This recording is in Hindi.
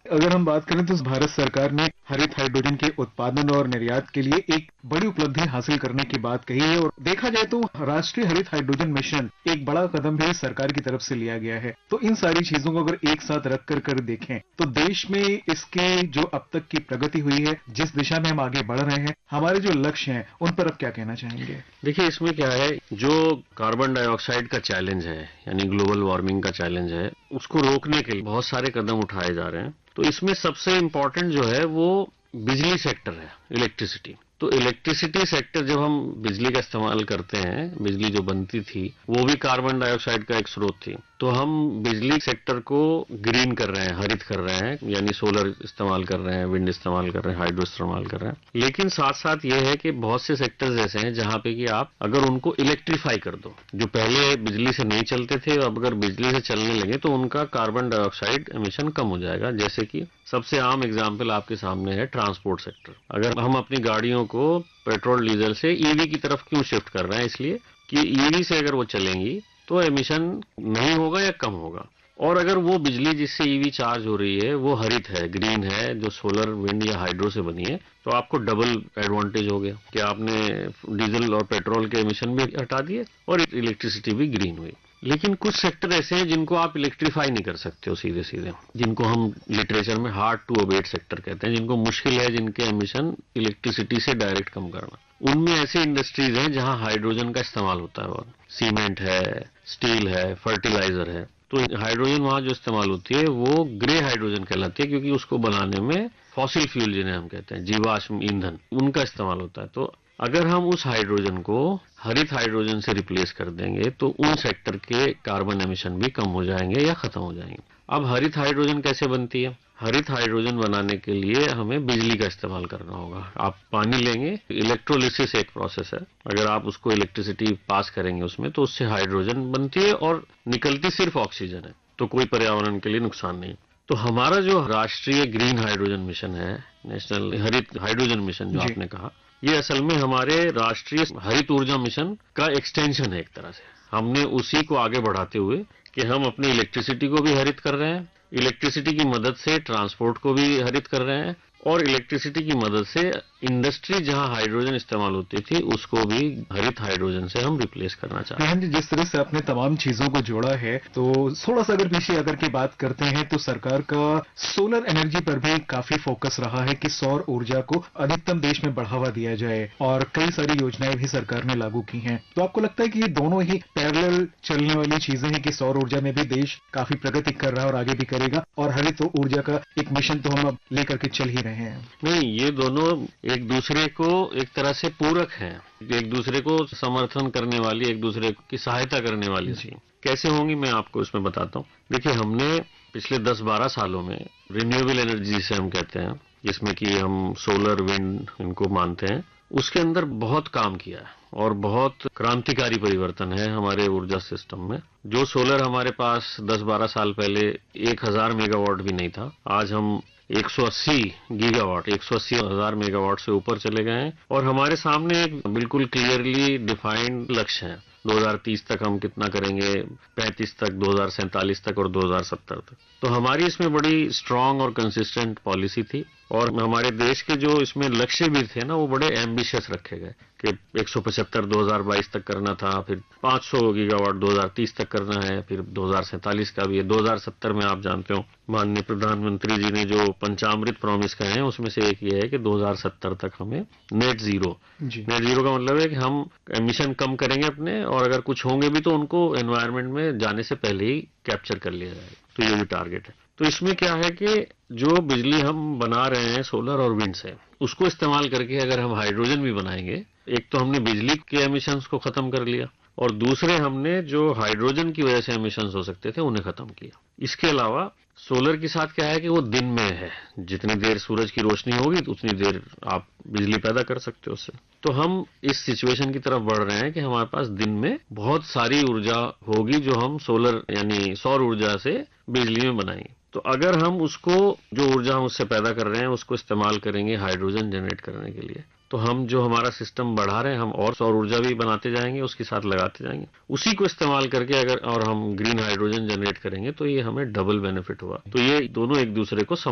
अगर हम बात करें तो भारत सरकार ने हरित हाइड्रोजन के उत्पादन और निर्यात के लिए एक बड़ी उपलब्धि हासिल करने की बात कही है और देखा जाए तो राष्ट्रीय हरित हाइड्रोजन मिशन एक बड़ा कदम भी सरकार की तरफ से लिया गया है। तो इन सारी चीजों को अगर एक साथ रख कर देखें तो देश में इसके जो अब तक की प्रगति हुई है, जिस दिशा में हम आगे बढ़ रहे हैं, हमारे जो लक्ष्य हैं, उन पर अब क्या कहना चाहेंगे? देखिए, इसमें क्या है, जो कार्बन डाइऑक्साइड का चैलेंज है यानी ग्लोबल वार्मिंग का चैलेंज है, उसको रोकने के लिए बहुत सारे कदम उठाए जा रहे हैं। तो इसमें सबसे इम्पोर्टेंट जो है वो बिजली सेक्टर है, इलेक्ट्रिसिटी। तो इलेक्ट्रिसिटी सेक्टर, जब हम बिजली का इस्तेमाल करते हैं, बिजली जो बनती थी वो भी कार्बन डाइऑक्साइड का एक स्रोत थी। तो हम बिजली सेक्टर को ग्रीन कर रहे हैं, हरित कर रहे हैं, यानी सोलर इस्तेमाल कर रहे हैं, विंड इस्तेमाल कर रहे हैं, हाइड्रो इस्तेमाल कर रहे हैं। लेकिन साथ साथ ये है कि बहुत से सेक्टर्स ऐसे हैं जहां पे कि आप अगर उनको इलेक्ट्रीफाई कर दो, जो पहले बिजली से नहीं चलते थे, अब अगर बिजली से चलने लगे तो उनका कार्बन डाइऑक्साइड एमिशन कम हो जाएगा। जैसे कि सबसे आम एग्जाम्पल आपके सामने है ट्रांसपोर्ट सेक्टर। अगर हम अपनी गाड़ियों को पेट्रोल डीजल से ईवी की तरफ क्यों शिफ्ट कर रहे हैं? इसलिए कि ईवी से अगर वो चलेंगी तो एमिशन नहीं होगा या कम होगा। और अगर वो बिजली जिससे ईवी चार्ज हो रही है वो हरित है, ग्रीन है, जो सोलर, विंड या हाइड्रो से बनी है, तो आपको डबल एडवांटेज हो गया कि आपने डीजल और पेट्रोल के एमिशन भी हटा दिए और इलेक्ट्रिसिटी भी ग्रीन हुई। लेकिन कुछ सेक्टर ऐसे हैं जिनको आप इलेक्ट्रीफाई नहीं कर सकते हो सीधे सीधे, जिनको हम लिटरेचर में हार्ड टू अबेट सेक्टर कहते हैं, जिनको मुश्किल है, जिनके एमिशन इलेक्ट्रिसिटी से डायरेक्ट कम करना। उनमें ऐसी इंडस्ट्रीज हैं जहां हाइड्रोजन का इस्तेमाल होता है, और सीमेंट है, स्टील है, फर्टिलाइजर है। तो हाइड्रोजन वहां जो इस्तेमाल होती है वो ग्रे हाइड्रोजन कहलाती है, क्योंकि उसको बनाने में फॉसिल फ्यूल जिन्हें हम कहते हैं, जीवाश्म ईंधन, उनका इस्तेमाल होता है। तो अगर हम उस हाइड्रोजन को हरित हाइड्रोजन से रिप्लेस कर देंगे तो उन सेक्टर के कार्बन एमिशन भी कम हो जाएंगे या खत्म हो जाएंगे। अब हरित हाइड्रोजन कैसे बनती है? हरित हाइड्रोजन बनाने के लिए हमें बिजली का इस्तेमाल करना होगा। आप पानी लेंगे, इलेक्ट्रोलिसिस एक प्रोसेस है, अगर आप उसको इलेक्ट्रिसिटी पास करेंगे उसमें तो उससे हाइड्रोजन बनती है और निकलती सिर्फ ऑक्सीजन है, तो कोई पर्यावरण के लिए नुकसान नहीं। तो हमारा जो राष्ट्रीय ग्रीन हाइड्रोजन मिशन है, नेशनल हरित हाइड्रोजन मिशन जो आपने कहा, ये असल में हमारे राष्ट्रीय हरित ऊर्जा मिशन का एक्सटेंशन है एक तरह से। हमने उसी को आगे बढ़ाते हुए कि हम अपनी इलेक्ट्रिसिटी को भी हरित कर रहे हैं, इलेक्ट्रिसिटी की मदद से ट्रांसपोर्ट को भी हरित कर रहे हैं, और इलेक्ट्रिसिटी की मदद से इंडस्ट्री जहां हाइड्रोजन इस्तेमाल होती थी उसको भी हरित हाइड्रोजन से हम रिप्लेस करना चाहते हैं। जिस तरह से आपने तमाम चीजों को जोड़ा है, तो थोड़ा सा अगर पीछे अगर की बात करते हैं तो सरकार का सोलर एनर्जी पर भी काफी फोकस रहा है कि सौर ऊर्जा को अधिकतम देश में बढ़ावा दिया जाए, और कई सारी योजनाएं भी सरकार ने लागू की हैं। तो आपको लगता है कि ये दोनों ही पैरेलल चलने वाली चीजें हैं कि सौर ऊर्जा में भी देश काफी प्रगति कर रहा है और आगे भी करेगा, और हरित ऊर्जा का एक मिशन तो हम अब लेकर के चल ही रहे हैं? नहीं, ये दोनों एक दूसरे को एक तरह से पूरक हैं, एक दूसरे को समर्थन करने वाली, एक दूसरे की सहायता करने वाली थी। कैसे होंगी मैं आपको इसमें बताता हूँ। देखिए, हमने पिछले 10-12 सालों में रिन्यूएबल एनर्जी जिसे हम कहते हैं, जिसमें कि हम सोलर, विंड इनको मानते हैं, उसके अंदर बहुत काम किया है और बहुत क्रांतिकारी परिवर्तन है हमारे ऊर्जा सिस्टम में। जो सोलर हमारे पास 10-12 साल पहले 1000 मेगावाट भी नहीं था, आज हम 180 गीगावाट, 180,000 मेगावाट से ऊपर चले गए हैं, और हमारे सामने एक बिल्कुल क्लियरली डिफाइंड लक्ष्य है। 2030 तक हम कितना करेंगे, 35 तक, 2047 तक और 2070 तक। तो हमारी इसमें बड़ी स्ट्रांग और कंसिस्टेंट पॉलिसी थी, और हमारे देश के जो इसमें लक्ष्य भी थे ना, वो बड़े एम्बिशियस रखे गए कि 175 2022 तक करना था, फिर 500 गीगावाट 2030 तक करना है, फिर 2047 का भी है। 2070 में आप जानते हो माननीय प्रधानमंत्री जी ने जो पंचामृत प्रॉमिस कहे हैं, उसमें से एक ये है कि 2070 तक हमें नेट जीरो का मतलब है कि हम एमिशन कम करेंगे अपने, और अगर कुछ होंगे भी तो उनको एनवायरनमेंट में जाने से पहले ही कैप्चर कर लिया जाएगा। तो ये भी टारगेट है। तो इसमें क्या है कि जो बिजली हम बना रहे हैं सोलर और विंड से, उसको इस्तेमाल करके अगर हम हाइड्रोजन भी बनाएंगे, एक तो हमने बिजली के एमिशंस को खत्म कर लिया, और दूसरे हमने जो हाइड्रोजन की वजह से एमिशंस हो सकते थे उन्हें खत्म किया। इसके अलावा सोलर के साथ क्या है कि वो दिन में है, जितनी देर सूरज की रोशनी होगी उतनी देर आप बिजली पैदा कर सकते हो उससे। तो हम इस सिचुएशन की तरफ बढ़ रहे हैं कि हमारे पास दिन में बहुत सारी ऊर्जा होगी जो हम सोलर यानी सौर ऊर्जा से बिजली में बनाएंगे। तो अगर हम उसको, जो ऊर्जा हम उससे पैदा कर रहे हैं, उसको इस्तेमाल करेंगे हाइड्रोजन जनरेट करने के लिए, तो हम जो हमारा सिस्टम बढ़ा रहे हैं, हम और सौर ऊर्जा भी बनाते जाएंगे, उसके साथ लगाते जाएंगे। उसी को इस्तेमाल करके अगर और हम ग्रीन हाइड्रोजन जनरेट करेंगे तो ये हमें डबल बेनिफिट हुआ। तो ये दोनों एक दूसरे को